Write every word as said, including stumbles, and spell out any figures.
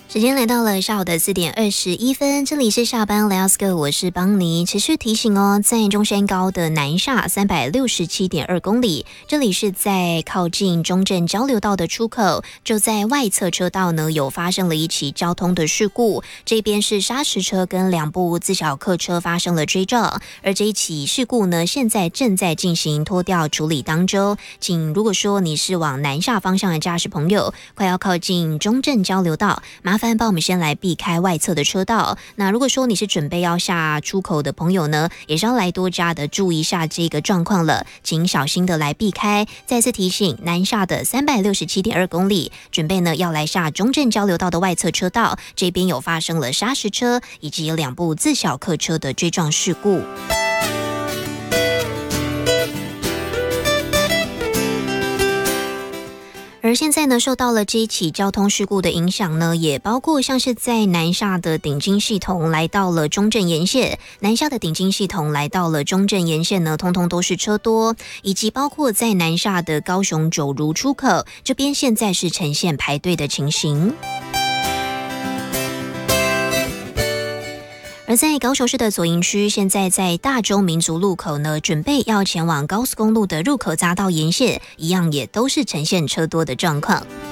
时间来到了下午的四点二十一分，这里是下班 Let's Go， 我是邦尼。持续提醒哦，在中山高的南下三百六十七点二公里，这里是在靠近中正交流道的出口，就在外侧车道呢有发生了一起交通的事故，这边是砂石车跟两部自小客车发生了追撞，而这一起事故呢现在正在进行拖吊处理当中，请如果说你是往南下方向的驾驶朋友，快要靠近中正交流道，麻烦帮我们先来避开外侧的车道。那如果说你是准备要下出口的朋友呢，也是要来多加的注意一下这个状况了，请小心的来避开。再次提醒，南下的三百六十七点二公里，准备呢要来下中正交流道的外侧车道，这边有发生了砂石车以及两部自小客车的追撞事故。而现在呢，受到了这一起交通事故的影响呢，也包括像是在南下的顶金系统来到了中正沿线，南下的顶金系统来到了中正沿线呢，通通都是车多，以及包括在南下的高雄九如出口这边，现在是呈现排队的情形。而在高雄市的左营区，现在在大洲民族路口呢，准备要前往高速公路的入口匝道沿线，一样也都是呈现车多的状况。